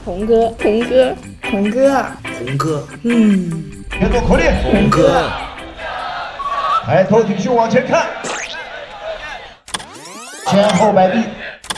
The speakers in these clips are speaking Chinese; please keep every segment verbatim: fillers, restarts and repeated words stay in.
红哥，红哥， 红哥， 红哥， 嗯， 别做口令， 红哥， 抬头挺胸往前看，前后摆臂。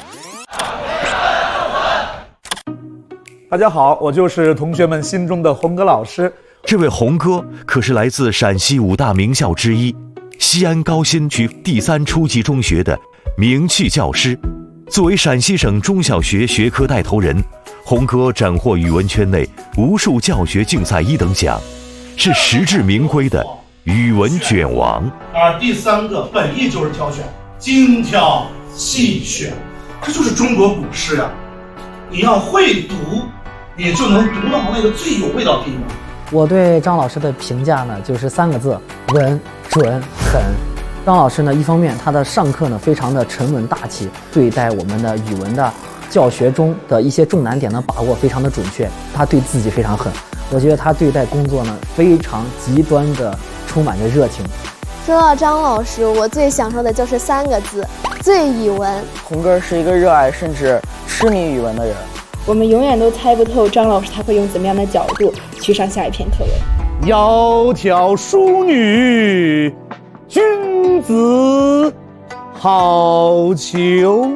大家好，我就是同学们心中的红哥老师。 这位红哥可是来自陕西五大名校之一西安高新区第三初级中学的名气教师。作为陕西省中小学学科带头人，红哥斩获语文圈内无数教学竞赛一等奖，是实至名归的语文卷王。 而第三个本意就是挑选，精挑细选，这就是中国古诗呀、啊。你要会读，你就能读到那个最有味道的地方。 我对张老师的评价呢，就是三个字：稳、准、狠。张老师呢，一方面他的上课呢非常的沉稳大气，对待我们的语文的教学中的一些重难点的把握非常的准确。他对自己非常狠，我觉得他对待工作呢非常极端的充满着热情。 说到张老师，我最享受的就是三个字：最语文。 红哥是一个热爱甚至痴迷语文的人。 我们永远都猜不透张老师他会用怎么样的角度去上下一篇课文。 窈窕淑女，君子好逑。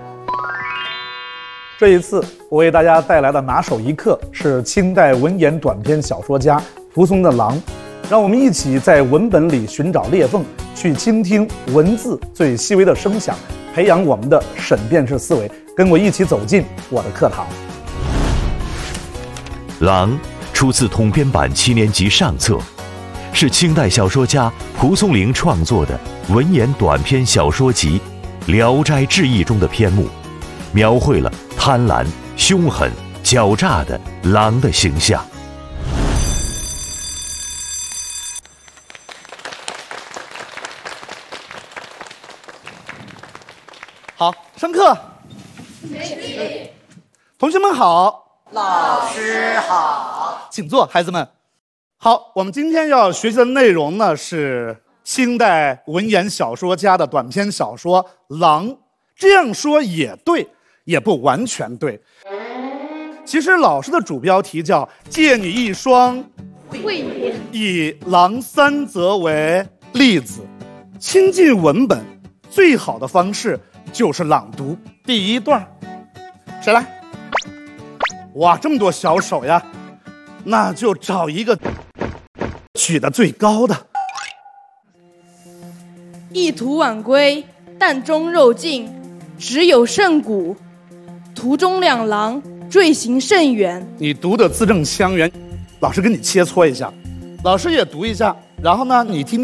这一次我为大家带来的拿手一课是清代文言短篇小说家蒲松的《狼》，让我们一起在文本里寻找裂缝，去倾听文字最细微的声响，培养我们的审辩式思维。跟我一起走进我的课堂。 《狼》出自统编版七年级上册，是清代小说家蒲松龄创作的文言短篇小说集《聊斋志异》中的篇目，描绘了贪婪、凶狠、狡诈的狼的形象。 好，上课。同学们好， 老师好， 请坐，孩子们。好，我们今天要学习的内容呢是清代文言小说家的短篇小说《狼》。这样说也对，也不完全对。其实老师的主标题叫“借你一双慧眼”，以狼三则为例子，亲近文本最好的方式就是朗读。第一段，谁来？哇，这么多小手呀，那就找一个举得最高的。 一途晚归，担中肉尽，只有剩骨。途中两狼，坠行甚远。 你读的字正腔圆，老师跟你切磋一下，老师也读一下，然后呢，你听。